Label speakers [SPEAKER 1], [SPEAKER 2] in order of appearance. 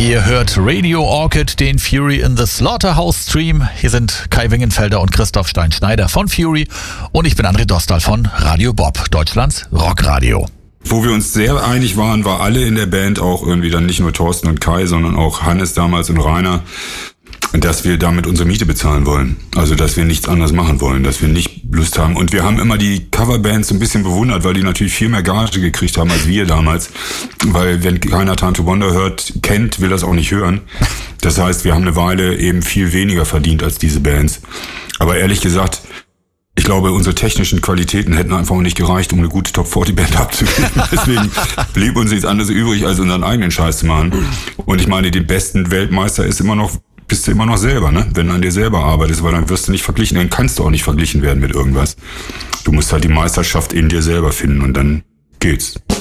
[SPEAKER 1] Ihr hört Radio Orchid, den Fury in the Slaughterhouse Stream. Hier sind Kai Wingenfelder und Christoph Stein-Schneider von Fury und ich bin André Dostal von Radio Bob, Deutschlands Rockradio.
[SPEAKER 2] Wo wir uns sehr einig waren, war alle in der Band, auch irgendwie dann nicht nur Thorsten und Kai, sondern auch Hannes damals und Rainer, dass wir damit unsere Miete bezahlen wollen. Also, dass wir nichts anderes machen wollen, dass wir nicht Lust haben. Und wir haben immer die Coverbands ein bisschen bewundert, weil die natürlich viel mehr Gage gekriegt haben als wir damals. Weil wenn keiner Time to Wonder kennt, will das auch nicht hören. Das heißt, wir haben eine Weile eben viel weniger verdient als diese Bands. Aber ehrlich gesagt, ich glaube, unsere technischen Qualitäten hätten einfach auch nicht gereicht, um eine gute Top-40-Band abzugeben. Deswegen blieb uns nichts anderes übrig, als unseren eigenen Scheiß zu machen. Und ich meine, den besten Weltmeister bist du immer noch selber, ne? Wenn du an dir selber arbeitest, weil dann wirst du nicht verglichen, dann kannst du auch nicht verglichen werden mit irgendwas. Du musst halt die Meisterschaft in dir selber finden und dann geht's.